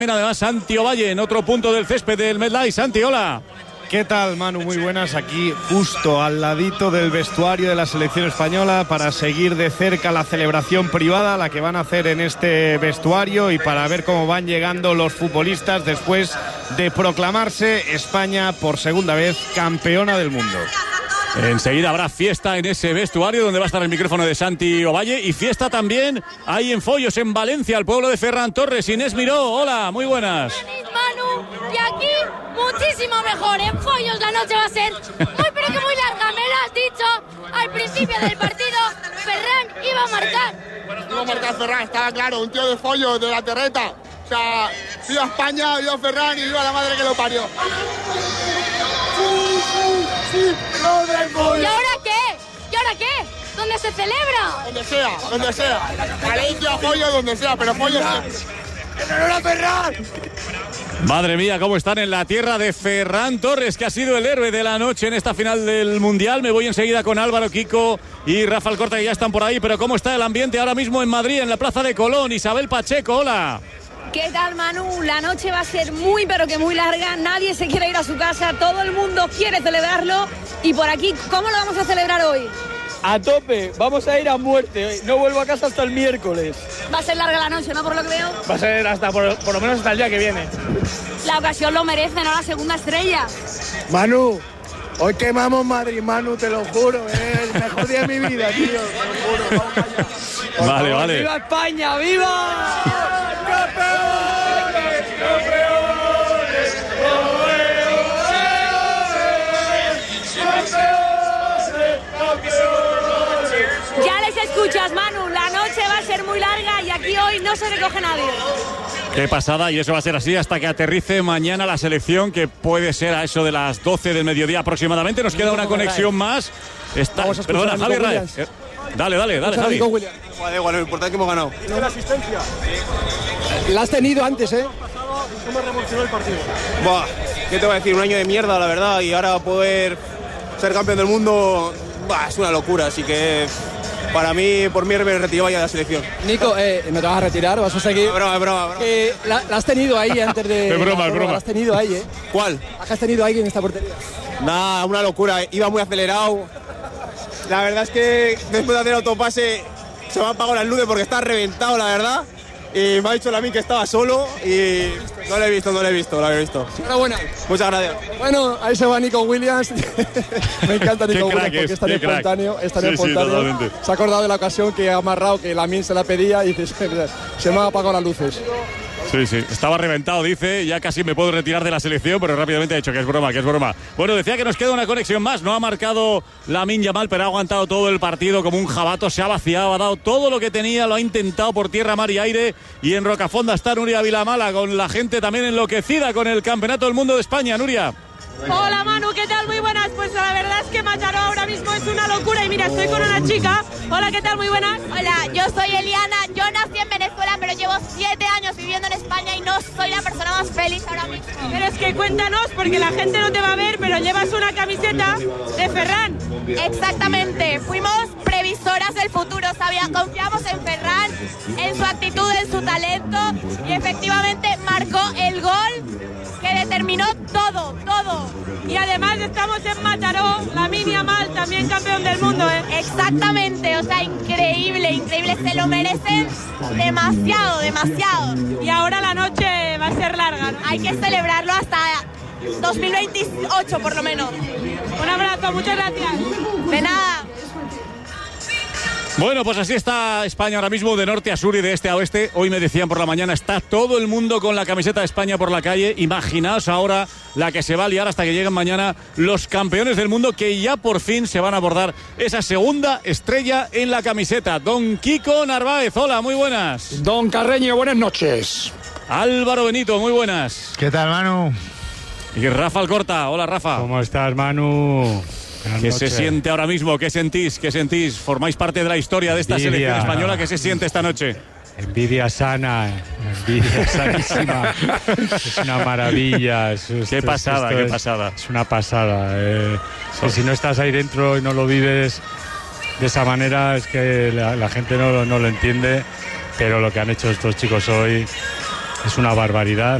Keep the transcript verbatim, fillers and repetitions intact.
Además, Santi Ovalle en otro punto del césped del MetLife. Santi, hola. ¿Qué tal, Manu? Muy buenas, aquí justo al ladito del vestuario de la selección española para seguir de cerca la celebración privada, la que van a hacer en este vestuario, y para ver cómo van llegando los futbolistas después de proclamarse España por segunda vez campeona del mundo. Enseguida habrá fiesta en ese vestuario donde va a estar el micrófono de Santi Ovalle, y fiesta también hay en Follos, en Valencia, el pueblo de Ferran Torres. Inés Miró, hola, muy buenas. Manu, y aquí muchísimo mejor. En Follos la noche va a ser muy pero que muy larga. Me lo has dicho al principio del partido. Ferran iba a marcar. Iba a marcar Ferran, estaba claro, un tío de Follos, de la Terreta. O sea, viva España, viva Ferran y viva la madre que lo parió. ¿Y ahora qué? ¿Y ahora qué? ¿Dónde se celebra? Donde sea, donde sea. Valencia, Follos, donde sea, pero Follos siempre. ¡Enhorabuena, Ferran! Madre mía, cómo están en la tierra de Ferran Torres, que ha sido el héroe de la noche en esta final del Mundial. Me voy enseguida con Álvaro, Kiko y Rafa Alcorta, que ya están por ahí. Pero ¿cómo está el ambiente ahora mismo en Madrid, en la Plaza de Colón? Isabel Pacheco, hola. ¿Qué tal, Manu? La noche va a ser muy pero que muy larga. Nadie se quiere ir a su casa, todo el mundo quiere celebrarlo. Y por aquí, ¿cómo lo vamos a celebrar hoy? A tope, vamos a ir a muerte. No vuelvo a casa hasta el miércoles. Va a ser larga la noche, ¿no? Por lo que veo. Va a ser hasta por, por lo menos hasta el día que viene. La ocasión lo merece, ¿no? La segunda estrella. Manu, hoy quemamos Madrid, Manu, te lo juro. Es el mejor día de mi vida, tío. Te lo juro. Vale, favor, vale. ¡Viva España, viva! ¡Campeones! ¡Campeones! Ya les escuchas, Manu. La noche va a ser muy larga y aquí hoy no se recoge nadie. Qué pasada, y eso va a ser así hasta que aterrice mañana la selección, que puede ser a eso de las doce del mediodía aproximadamente. Nos queda una conexión más. Está, perdona, Javi Raez. Eh, dale, dale, dale, Javi. Da igual, lo importante es que hemos ganado. ¿Y la asistencia? La has tenido antes, ¿eh? ¿Cómo revolucionó el partido? Buah, ¿qué te voy a decir? Un año de mierda, la verdad, y ahora poder ser campeón del mundo, buah, es una locura, así que para mí, por mí, me retiro ya de la selección. Nico, eh, ¿no te vas a retirar? ¿Vas a seguir? Es broma, es broma, broma. Eh, la, la has tenido ahí antes de... Es broma, es broma. La has tenido ahí, ¿eh? ¿Cuál? ¿Has tenido ahí en esta portería? Nada, una locura, iba muy acelerado. La verdad es que después de hacer autopase se me han apagado las luces porque está reventado, la verdad. Y me ha dicho la mí que estaba solo y no lo he visto, no lo he visto, lo he visto. Enhorabuena. Muchas gracias. Bueno, ahí se va Nico Williams. Me encanta Nico Williams porque es, es tan espontáneo. Es tan sí, espontáneo. Sí, se ha acordado de la ocasión que ha amarrado, que Lamine se la pedía y dice, se me han apagado las luces. Sí, sí, estaba reventado, dice, ya casi me puedo retirar de la selección, pero rápidamente ha dicho que es broma, que es broma. Bueno, decía que nos queda una conexión más, no ha marcado Lamine Yamal, pero ha aguantado todo el partido como un jabato, se ha vaciado, ha dado todo lo que tenía, lo ha intentado por tierra, mar y aire, y en Rocafonda está Nuria Vilamala, con la gente también enloquecida con el Campeonato del Mundo de España. Nuria. Hola Manu, ¿qué tal? Muy buenas. Pues la verdad es que Mataró ahora mismo es una locura y mira, estoy con una chica. Hola, ¿qué tal? Muy buenas. Hola, yo soy Eliana. Yo nací en Venezuela, pero llevo siete años viviendo en España y no soy la persona más feliz ahora mismo. Pero es que cuéntanos, porque la gente no te va a ver, pero llevas una camiseta de Ferran. Exactamente, fuimos previsoras del futuro, sabía, confiamos en Ferran, en su actitud, en su talento y efectivamente marcó el gol que determinó todo, todo. Y además estamos en Mataró, Lamine Yamal, también campeón del mundo, ¿eh? Exactamente, o sea, increíble, increíble, se lo merecen demasiado, demasiado. Y ahora la noche va a ser larga, ¿no? Hay que celebrarlo hasta dos mil veintiocho por lo menos. Un abrazo, muchas gracias. De nada. Bueno, pues así está España ahora mismo, de norte a sur y de este a oeste. Hoy me decían por la mañana, está todo el mundo con la camiseta de España por la calle. Imaginaos ahora la que se va a liar hasta que lleguen mañana los campeones del mundo, que ya por fin se van a abordar esa segunda estrella en la camiseta. Don Kiko Narváez, hola, muy buenas. Don Carreño, buenas noches. Álvaro Benito, muy buenas. ¿Qué tal, Manu? Y Rafa Alcorta, hola Rafa. ¿Cómo estás, Manu? Buenas ¿Qué noches. Se siente ahora mismo? ¿Qué sentís? ¿Qué sentís? ¿Formáis parte de la historia de esta Envidia. selección española? ¿Qué se siente esta noche? Envidia sana, envidia sanísima. Es una maravilla. Es, qué esto, pasada, esto qué es, pasada. Es una pasada. Eh, sí. Si no estás ahí dentro y no lo vives de esa manera, es que la, la gente no, no lo entiende. Pero lo que han hecho estos chicos hoy es una barbaridad.